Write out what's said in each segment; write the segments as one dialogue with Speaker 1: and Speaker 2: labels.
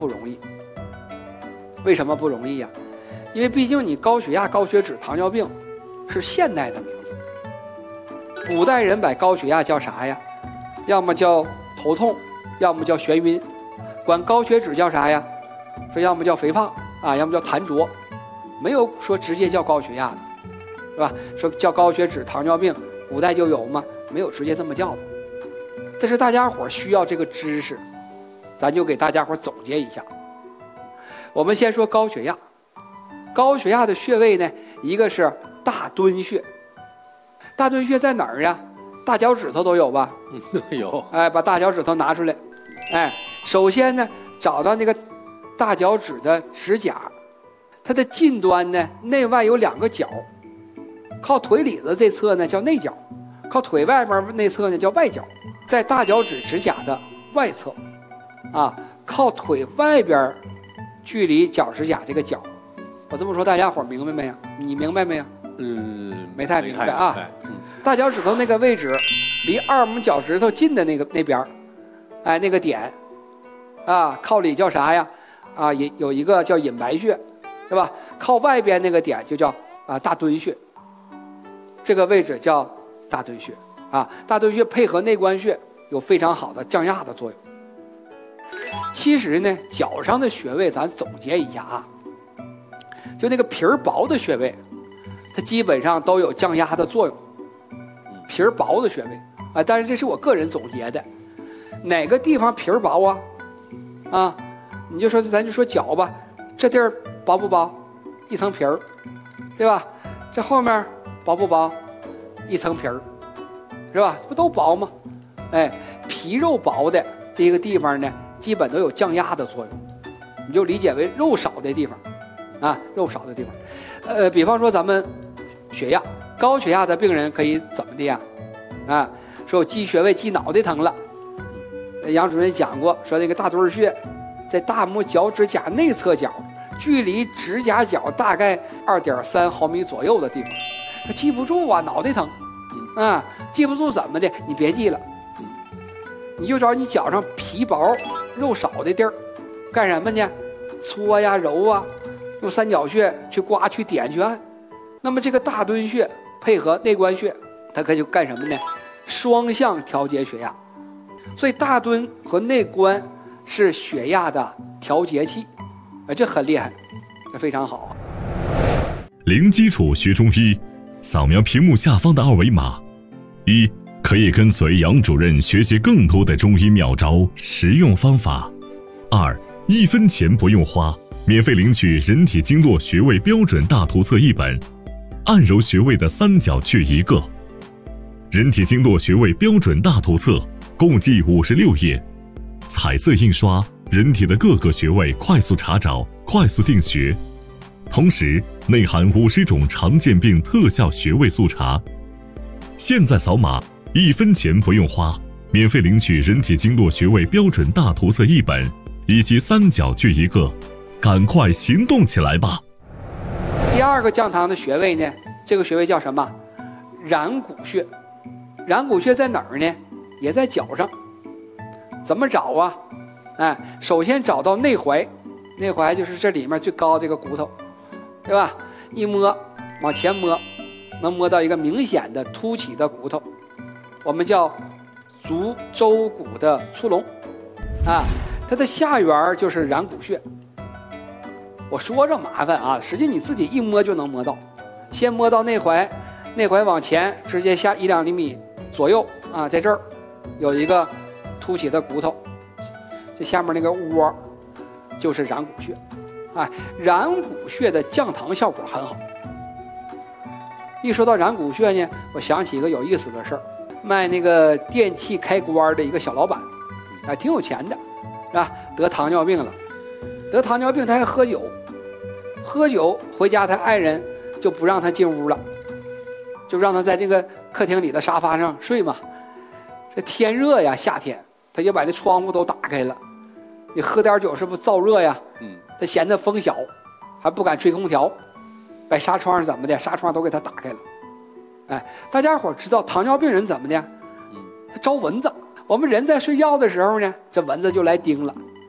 Speaker 1: 不容易。为什么不容易呀？因为毕竟你高血压、高血脂、糖尿病是现代的名字，古代人把高血压叫啥呀？要么叫头痛，要么叫眩晕，管高血脂叫啥呀？说要么叫肥胖啊，要么叫痰浊，没有说直接叫高血压的，是吧？说叫高血脂、糖尿病，古代就有吗？没有直接这么叫的。但是大家伙需要这个知识，咱就给大家伙总结一下。我们先说高血压，高血压的穴位呢，一个是大敦穴。大敦穴在哪儿啊？大脚趾头都有吧？
Speaker 2: 有。
Speaker 1: 哎，把大脚趾头拿出来。哎，首先呢，找到那个大脚趾的指甲，它的近端呢，内外有2个角，靠腿里子这侧呢叫内角，靠腿外边内侧呢叫外角。在大脚趾指甲的外侧，啊，靠腿外边，距离脚指甲这个角。我这么说，大家伙明白没有？你明白没有？没太明白啊。大脚趾头那个位置，离2拇脚趾头近的那边，哎，那个点，啊，靠里叫啥呀？啊，有一个叫隐白穴，对吧？靠外边那个点就叫大敦穴，这个位置叫大敦穴啊。大敦穴配合内关穴有非常好的降压的作用。其实呢，脚上的穴位咱总结一下啊，就那个皮儿薄的穴位，它基本上都有降压的作用。皮儿薄的穴位啊，但是这是我个人总结的。哪个地方皮儿薄啊？啊，你就说咱就说脚吧，这地儿薄不薄？一层皮儿，对吧？这后面薄不薄？一层皮儿，是吧？这不都薄吗？哎，皮肉薄的这个地方呢，基本都有降压的作用，你就理解为肉少的地方，啊，肉少的地方。比方说咱们血压，高血压的病人可以怎么的呀？啊，说我积穴位积脑袋疼了，杨主任讲过，说那个大墩穴在大拇脚趾甲内侧角，距离指甲角大概2.3毫米左右的地方，他记不住啊，脑袋疼，啊，记不住怎么的？你别记了，你就找你脚上皮薄肉少的地儿，干什么呢？搓呀揉啊，用三角穴去刮去点去按。那么这个大敦穴配合内关穴，它可以干什么呢？双向调节血压。所以大敦和内关是血压的调节器，这很厉害，这非常好。
Speaker 3: 零基础学中医，扫描屏幕下方的2维码，一可以跟随杨主任学习更多的中医妙招、实用方法；二1分钱不用花，免费领取人体经络穴位标准大图册1本，按揉穴位的三角穴1个。人体经络穴位标准大图册共计56页，彩色印刷，人体的各个穴位快速查找、快速定穴，同时内含50种常见病特效穴位速查。现在扫码，1分钱不用花，免费领取人体经络穴位标准大图册1本，以及三角穴1个，赶快行动起来吧！
Speaker 1: 第2个降糖的穴位呢，这个穴位叫什么？然谷穴。然谷穴在哪儿呢？也在脚上。怎么找啊？哎，首先找到内踝，内踝就是这里面最高这个骨头，对吧？一摸，往前摸，能摸到一个明显的凸起的骨头，我们叫足舟骨的粗隆，啊，它的下缘就是然谷穴。我说着麻烦啊，实际你自己一摸就能摸到。先摸到内踝，内踝往前直接下1-2厘米左右啊，在这儿有一个凸起的骨头，这下面那个窝就是然谷穴，啊，然谷穴的降糖效果很好。一说到然谷穴呢，我想起一个有意思的事儿，卖那个电器开关的一个小老板，啊，挺有钱的，是吧？得糖尿病了，得糖尿病他还喝酒，喝酒回家他爱人就不让他进屋了，就让他在这个客厅里的沙发上睡嘛。这天热呀，夏天他就把那窗户都打开了，你喝点酒是不是燥热呀？他嫌他风小，还不敢吹空调，把纱窗是怎么的？纱窗都给他打开了。哎，大家伙知道糖尿病人怎么的？他招蚊子。我们人在睡觉的时候呢，这蚊子就来叮了，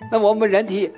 Speaker 1: 那我们人体